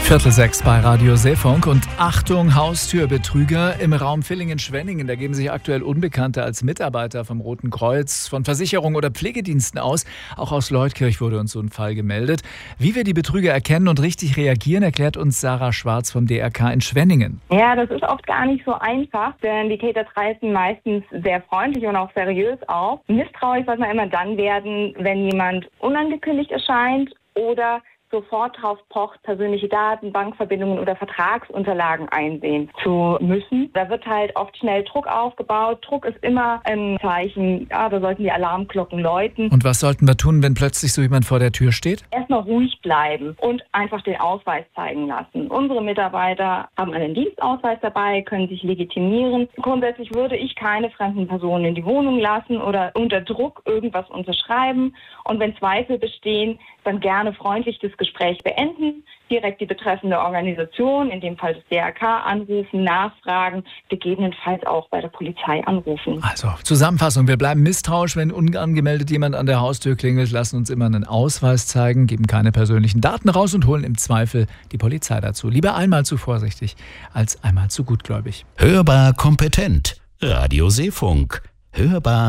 5:45 bei Radio Seefunk und Achtung, Haustürbetrüger im Raum Villingen-Schwenningen. Da geben sich aktuell Unbekannte als Mitarbeiter vom Roten Kreuz, von Versicherungen oder Pflegediensten aus. Auch aus Leutkirch wurde uns so ein Fall gemeldet. Wie wir die Betrüger erkennen und richtig reagieren, erklärt uns Sarah Schwarz vom DRK in Schwenningen. Ja, das ist oft gar nicht so einfach, denn die Täter treten meistens sehr freundlich und auch seriös auf. Misstrauisch sollte man immer dann werden, wenn jemand unangekündigt erscheint oder sofort drauf pocht, persönliche Daten, Bankverbindungen oder Vertragsunterlagen einsehen zu müssen. Da wird halt oft schnell Druck aufgebaut. Druck ist immer ein Zeichen, ja, da sollten die Alarmglocken läuten. Und was sollten wir tun, wenn plötzlich so jemand vor der Tür steht? Erstmal ruhig bleiben und einfach den Ausweis zeigen lassen. Unsere Mitarbeiter haben einen Dienstausweis dabei, können sich legitimieren. Grundsätzlich würde ich keine fremden Personen in die Wohnung lassen oder unter Druck irgendwas unterschreiben. Und wenn Zweifel bestehen, dann gerne freundlich das Gespräch beenden, direkt die betreffende Organisation, in dem Fall das DRK, anrufen, nachfragen, gegebenenfalls auch bei der Polizei anrufen. Also, Zusammenfassung, wir bleiben misstrauisch, wenn unangemeldet jemand an der Haustür klingelt, lassen uns immer einen Ausweis zeigen, geben keine persönlichen Daten raus und holen im Zweifel die Polizei dazu. Lieber einmal zu vorsichtig, als einmal zu gutgläubig. Hörbar kompetent. Radio Seefunk. Hörbar